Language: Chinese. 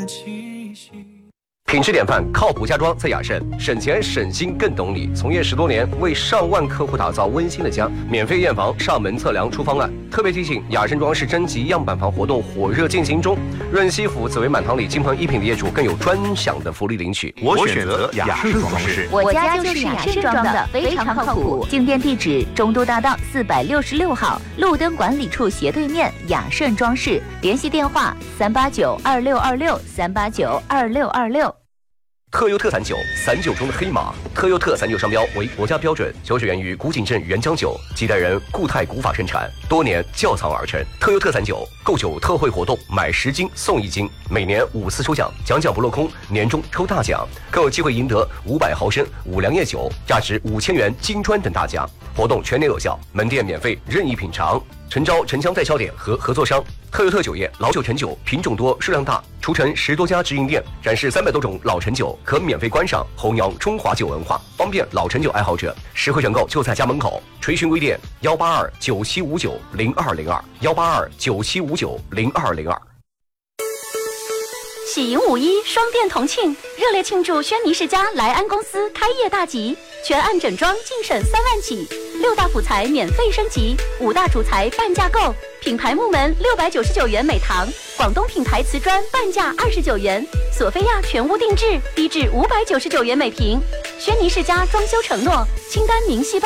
气息。 品质典范，靠谱家装在雅盛，省钱省心更懂你。从业10多年，为上万客户打造温馨的家，免费验房、上门测量出方案。特别提醒，雅盛装饰征集样板房活动火热进行中，润西府紫薇满堂里金鹏一品的业主更有专享的福利领取。 我选择雅盛装饰， 我家就是雅盛装的，非常靠谱。进店地址：中都大道466号，路灯管理处斜对面，雅盛装饰。联系电话：3892626，3892626。 特优特散酒，散酒中的黑马。特优特散酒商标为国家标准，酒水源于古井镇原浆酒，几代人固态古法生产，多年窖藏而成。特优特散酒购酒特惠活动，买10斤送1斤，每年5次抽奖，奖不落空，年终抽大奖，更有机会赢得500毫升五粮液酒，价值5000元金砖等大奖。活动全年有效，门店免费任意品尝。诚招城乡代销点和合作商。特优特酒业老酒陈酒品种多数量大，除城10多家直营店，展示300多种老陈酒，可免费观赏，弘扬中华酒文化，方便老陈酒爱好者实惠选购就在家门口。垂询微店18297590202，18297590202。 喜迎5·1双店同庆，热烈庆祝轩尼诗家莱安公司开业大吉，全案整装净省3万起，6大辅材免费升级，5大主材半价购，品牌木门699元每堂，广东品牌瓷砖半价29元，索菲亚全屋定制低至599元每平。轩尼诗家装修承诺，清单明细报。